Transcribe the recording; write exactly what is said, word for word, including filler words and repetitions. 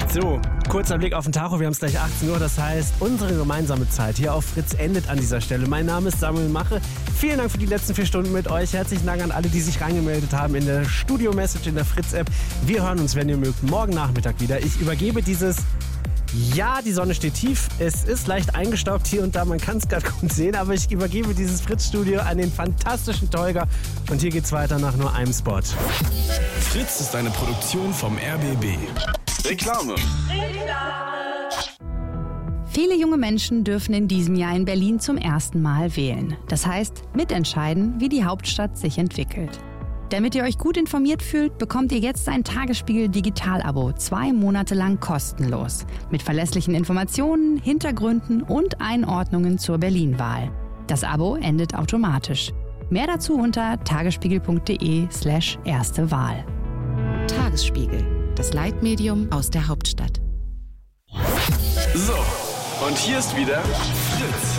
So, kurzer Blick auf den Tacho, wir haben es gleich achtzehn Uhr, das heißt, unsere gemeinsame Zeit hier auf Fritz endet an dieser Stelle. Mein Name ist Samuel Mache, vielen Dank für die letzten vier Stunden mit euch, herzlichen Dank an alle, die sich reingemeldet haben in der Studio-Message, in der Fritz-App. Wir hören uns, wenn ihr mögt, morgen Nachmittag wieder. Ich übergebe dieses... Ja, die Sonne steht tief, es ist leicht eingestaubt hier und da, man kann es gerade gut sehen, aber ich übergebe dieses Fritz-Studio an den fantastischen Tolga und hier geht's weiter nach nur einem Spot. Fritz ist eine Produktion vom R B B. Reklame. Viele junge Menschen dürfen in diesem Jahr in Berlin zum ersten Mal wählen. Das heißt, mitentscheiden, wie die Hauptstadt sich entwickelt. Damit ihr euch gut informiert fühlt, bekommt ihr jetzt ein Tagesspiegel Digital-Abo, zwei Monate lang kostenlos. Mit verlässlichen Informationen, Hintergründen und Einordnungen zur Berlin-Wahl. Das Abo endet automatisch. Mehr dazu unter tagesspiegel.de slash erste Wahl. Tagesspiegel, das Leitmedium aus der Hauptstadt. So, und hier ist wieder Fritz.